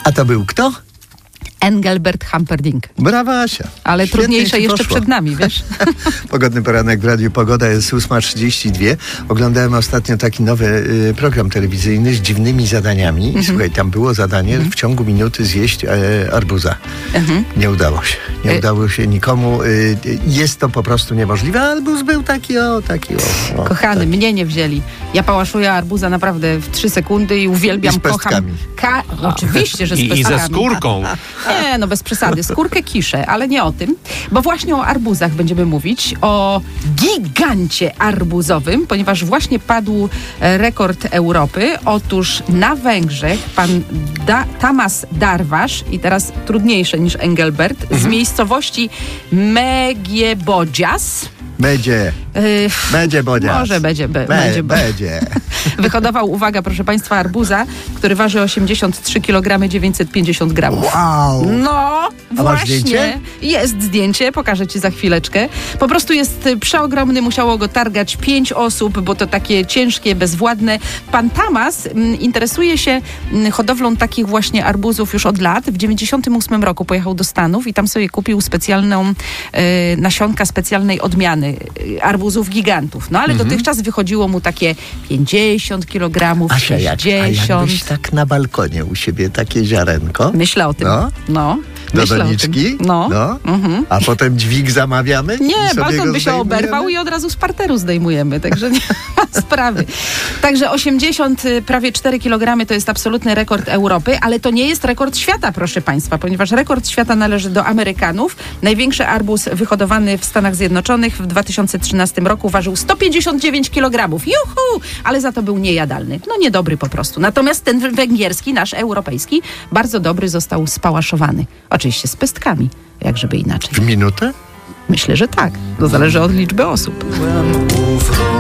A to był kto? Engelbert Humperdinck. Brawa, Asia. Ale Świetnie trudniejsze ci jeszcze poszło. przed nami, wiesz? Pogodny poranek w Radiu Pogoda, jest 8:32. Oglądałem ostatnio taki nowy program telewizyjny z dziwnymi zadaniami. I słuchaj, tam było zadanie w ciągu minuty zjeść arbuza. Nie udało się. Nie udało się nikomu. Jest to po prostu niemożliwe. Arbuz był taki o. Kochany, mnie nie wzięli. Ja pałaszuję arbuza naprawdę w 3 sekundy i uwielbiam, I z pestkami. kocham. Oczywiście, że z I pestkami. ze skórką. Nie, no bez przesady. Skórkę kiszę, ale nie o tym. Bo właśnie o arbuzach będziemy mówić. O gigancie arbuzowym, ponieważ właśnie padł rekord Europy. Otóż na Węgrzech pan Tamas Darvaš, i teraz trudniejsze niż Engelbert, z miejscowości Megiebodzias. Będzie Bodzias. Może będzie. Będzie. Wyhodował, uwaga, proszę państwa, arbuza, który waży 83 kg 950 gramów. Wow. No, A masz zdjęcie? właśnie. Jest zdjęcie, pokażę ci za chwileczkę. Po prostu jest przeogromny, musiało go targać 5 osób, bo to takie ciężkie, bezwładne. Pan Tamas interesuje się hodowlą takich właśnie arbuzów już od lat. W 98 roku pojechał do Stanów i tam sobie kupił specjalną nasionka specjalnej odmiany arbuzów gigantów. No ale dotychczas wychodziło mu takie 50 kg, Asia, 60. a jakbyś tak na balkonie u siebie takie ziarenko? Myślę o tym. No. Do Myślę o doniczki? tym. No. A potem dźwig zamawiamy? Nie, i sobie balkon go by się zdejmujemy? oberwał i od razu z parteru zdejmujemy, także nie ma sprawy. Także 80, prawie 4 kg to jest absolutny rekord Europy, ale to nie jest rekord świata, proszę państwa, ponieważ rekord świata należy do Amerykanów. Największy arbuz wyhodowany w Stanach Zjednoczonych w 2013 roku ważył 159 kg. Juhu! Ale za to był niejadalny. No niedobry po prostu. Natomiast ten węgierski, nasz europejski, bardzo dobry, został spałaszowany. Oczywiście z pestkami, jak żeby inaczej. W minutę? Myślę, że tak. To zależy od liczby osób.